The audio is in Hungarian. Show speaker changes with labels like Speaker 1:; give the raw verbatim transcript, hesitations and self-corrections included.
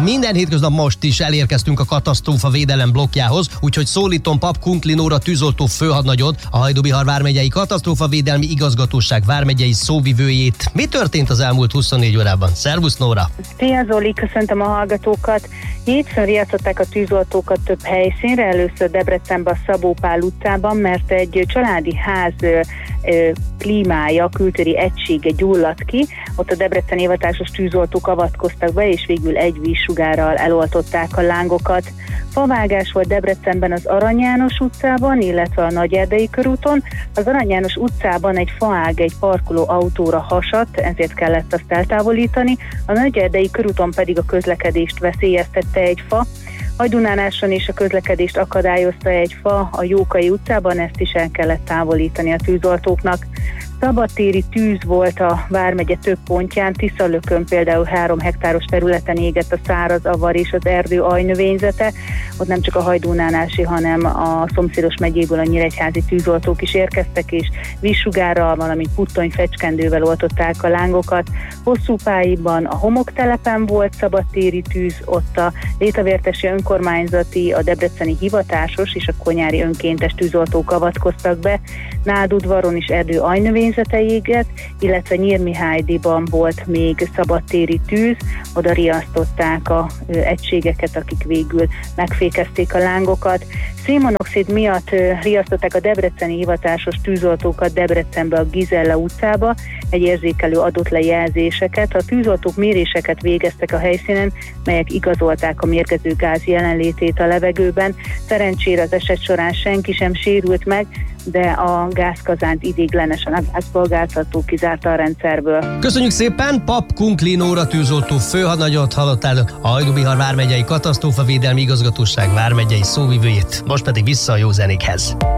Speaker 1: minden hétköznap most is elérkeztünk a katasztrófa védelem blokkjához, úgyhogy szólítom Pap Kunkli Nóra tűzoltó főhadnagyot, a Hajdú-Bihar vármegyei katasztrófa védelmi igazgatóság vármegyei szóvivőjét. Mi történt az elmúlt huszonnégy órában? Szervusz, Nóra!
Speaker 2: Szia, Zoli, köszöntöm a hallgatókat! Hétfőn riasztották a tűzoltókat több helyszínre, először Debrecenben a Szabó Pál utcában, mert egy családi ház ö, ö, klímája, kültéri egysége gyulladt ki, ott a debreceni hivatásos tűzoltók avatkoztak be, és végül egy vízsugárral eloltották a lángokat. Favágás volt Debrecenben az Arany János utcában, illetve a Nagyerdei körúton. Az Arany János utcában egy faág egy parkoló autóra hasadt, ezért kellett azt eltávolítani, a Nagyerdei körúton pedig a közlekedést veszélyeztette egy fa. Hajdúnánáson is a közlekedést akadályozta egy fa a Jókai utcában, ezt is el kellett távolítani a tűzoltóknak. Szabadtéri tűz volt a vármegye több pontján, Tiszalökön például három hektáros területen égett a száraz avar és az erdő ajnövényzete. Ott nem csak a hajdúnánási, hanem a szomszédos megyéből a nyíregyházi tűzoltók is érkeztek, és vízsugárral, valamint puttony fecskendővel oltották a lángokat. Hosszúpályiban a homoktelepen volt szabadtéri tűz, ott a Létavértesi önkormányzati, a debreceni hivatásos és a konyári önkéntes tűzoltók avatkoztak be. Nádudvaron is erdő ajnövény égett, illetve Nyírmihálydiban volt még szabadtéri tűz, oda riasztották a ö, egységeket, akik végül megfékezték a lángokat. Szénmonoxid miatt ö, riasztották a debreceni hivatásos tűzoltókat Debrecenbe a Gizella utcába, egy érzékelő adott le jelzéseket. A tűzoltók méréseket végeztek a helyszínen, melyek igazolták a mérgező gáz jelenlétét a levegőben. Szerencsére az eset során senki sem sérült meg, de a gázkazánt idéglenesen a gázszolgáltató kizárta a rendszerből.
Speaker 1: Köszönjük szépen, Pap Kunkli Nóra tűzoltó főhadnagyot hallottál, a Hajdú-Bihar vármegyei katasztrófa védelmi igazgatóság vármegyei szóvivőjét. Most pedig vissza a jó zenékhez.